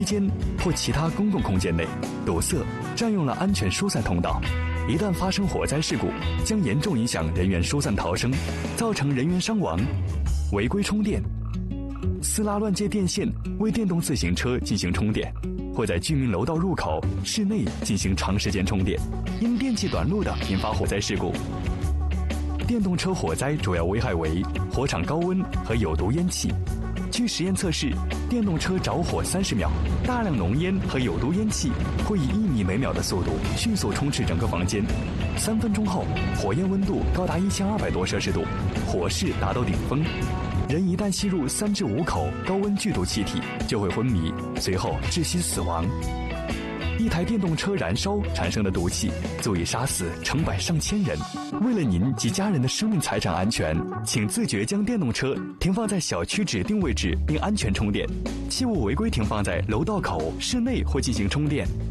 间或其他公共空间内堵塞、占用了安全疏散通道，一旦发生火灾事故，将严重影响人员疏散逃生，造成人员伤亡。违规充电，私拉乱接电线为电动自行车进行充电，或在居民楼道入口、室内进行长时间充电，因电器短路的引发火灾事故。电动车火灾主要危害为火场高温和有毒烟气。据实验测试，电动车着火30秒，大量浓烟和有毒烟气会以1米每秒的速度迅速充斥整个房间。3分钟后，火焰温度高达1200多摄氏度，火势达到顶峰。人一旦吸入3至5口高温剧毒气体，就会昏迷，随后窒息死亡。一台电动车燃烧产生的毒气足以杀死成百上千人。为了您及家人的生命财产安全，请自觉将电动车停放在小区指定位置并安全充电，切勿违规停放在楼道口、室内或进行充电。